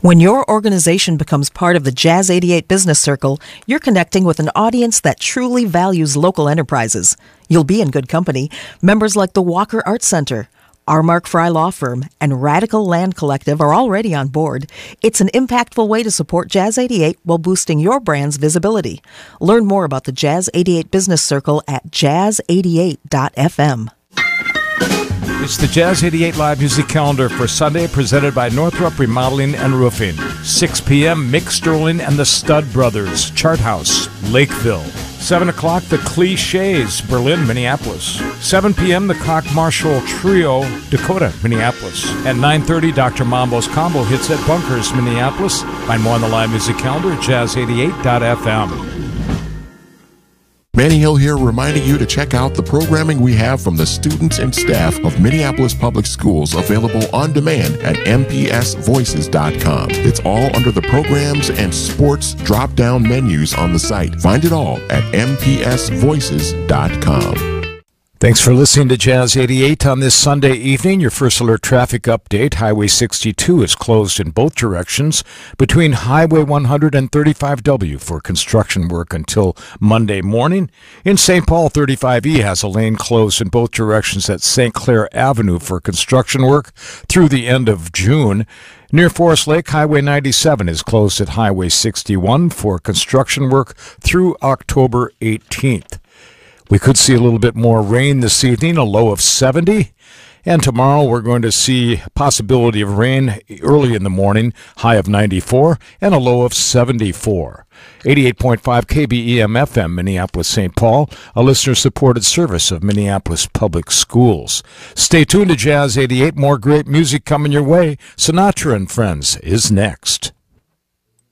When your organization becomes part of the Jazz 88 Business Circle, you're connecting with an audience that truly values local enterprises. You'll be in good company. Members like the Walker Arts Center, our Mark Fry Law Firm, and Radical Land Collective are already on board. It's an impactful way to support Jazz 88 while boosting your brand's visibility. Learn more about the Jazz 88 Business Circle at jazz88.fm. It's the Jazz 88 live music calendar for Sunday, presented by Northrop Remodeling and Roofing. 6 p.m., Mick Sterling and the Stud Brothers, Chart House, Lakeville. 7 o'clock, the Cliches, Berlin, Minneapolis. 7 p.m., the Cock Marshall Trio, Dakota, Minneapolis. At 9:30, Dr. Mambo's Combo hits at Bunkers, Minneapolis. Find more on the live music calendar at jazz88.fm. Manny Hill here, reminding you to check out the programming we have from the students and staff of Minneapolis Public Schools, available on demand at mpsvoices.com. It's all under the programs and sports drop-down menus on the site. Find it all at mpsvoices.com. Thanks for listening to Jazz 88 on this Sunday evening. Your first alert traffic update. Highway 62 is closed in both directions between Highway 100 and 35W for construction work until Monday morning. In St. Paul, 35E has a lane closed in both directions at St. Clair Avenue for construction work through the end of June. Near Forest Lake, Highway 97 is closed at Highway 61 for construction work through October 18th. We could see a little bit more rain this evening, a low of 70. And tomorrow we're going to see a possibility of rain early in the morning, high of 94, and a low of 74. 88.5 KBEM FM, Minneapolis, St. Paul, a listener-supported service of Minneapolis Public Schools. Stay tuned to Jazz 88. More great music coming your way. Sinatra and Friends is next.